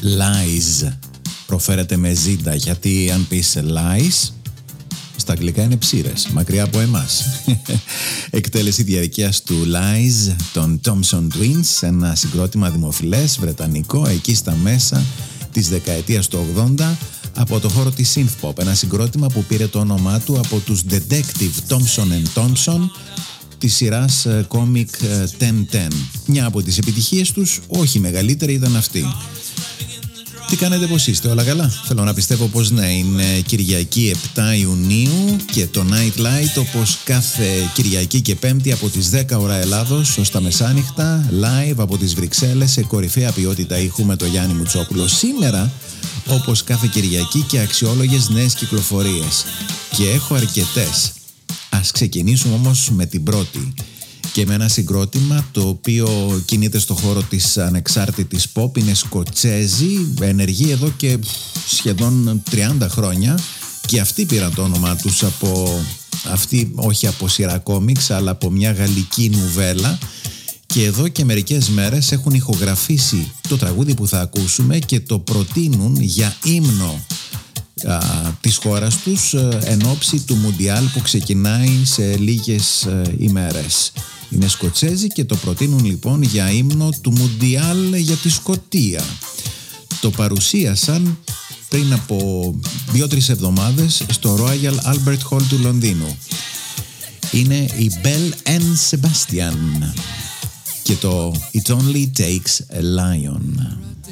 Lies. Προφέρεται με ζήτα, γιατί αν πεις lies, στα αγγλικά είναι ψήρες, μακριά από εμάς. Εκτέλεση διαρκείας του Lies των Thompson Twins, ένα συγκρότημα δημοφιλές βρετανικό εκεί στα μέσα της δεκαετίας του 80 από το χώρο της synth pop, ένα συγκρότημα που πήρε το όνομά του από τους Detective Thompson & Thompson της σειράς comic 1010. Μια από τις επιτυχίες τους, όχι μεγαλύτερη, ήταν αυτή. Τι κάνετε, πως είστε, όλα καλά? Θέλω να πιστεύω πως ναι. Είναι Κυριακή 7 Ιουνίου και το Night Light, όπως κάθε Κυριακή και Πέμπτη από τις 10 ώρα Ελλάδος ως τα μεσάνυχτα, live από τις Βρυξέλλες σε κορυφαία ποιότητα ήχου με το Γιάννη Μουτσόπουλο. Σήμερα, όπως κάθε Κυριακή, και αξιόλογες νέες κυκλοφορίες. Και έχω αρκετές. Ας ξεκινήσουμε όμως με την πρώτη. Και με ένα συγκρότημα το οποίο κινείται στο χώρο της ανεξάρτητης pop, είναι Σκοτσέζοι, ενεργοί εδώ και σχεδόν 30 χρόνια, και αυτοί πήραν το όνομά τους από αυτή, όχι από σειρά κόμιξ, αλλά από μια γαλλική νουβέλα, και εδώ και μερικές μέρες έχουν ηχογραφήσει το τραγούδι που θα ακούσουμε και το προτείνουν για ύμνο της χώρας τους εν ώψη του Μουντιάλ που ξεκινάει σε λίγες ημέρες. Είναι Σκοτσέζοι και το προτείνουν λοιπόν για ύμνο του Μουντιάλ για τη Σκωτία. Το παρουσίασαν πριν από 2-3 εβδομάδες στο Royal Albert Hall του Λονδίνου. Είναι η Belle and Sebastian και το It Only Takes a Lion.